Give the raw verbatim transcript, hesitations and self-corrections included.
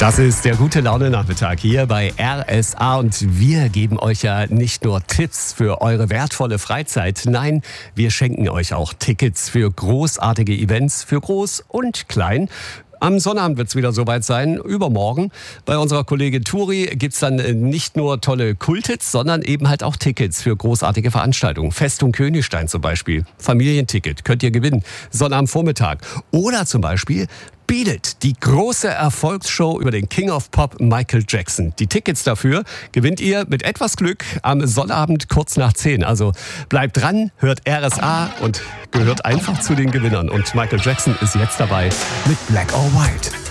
Das ist der Gute-Laune-Nachmittag hier bei R S A und wir geben euch ja nicht nur Tipps für eure wertvolle Freizeit, nein, wir schenken euch auch Tickets für großartige Events, für groß und klein. Am Sonnabend wird es wieder soweit sein, übermorgen. Bei unserer Kollegin Turi gibt es dann nicht nur tolle Kulthits, sondern eben halt auch Tickets für großartige Veranstaltungen. Festung Königstein zum Beispiel, Familienticket könnt ihr gewinnen, Sonnabendvormittag. Oder zum Beispiel Beat It, die große Erfolgsshow über den King of Pop Michael Jackson. Die Tickets dafür gewinnt ihr mit etwas Glück am Sonnabend kurz nach zehn. Also bleibt dran, hört R S A und gehört einfach zu den Gewinnern. Und Michael Jackson ist jetzt dabei mit Black or White.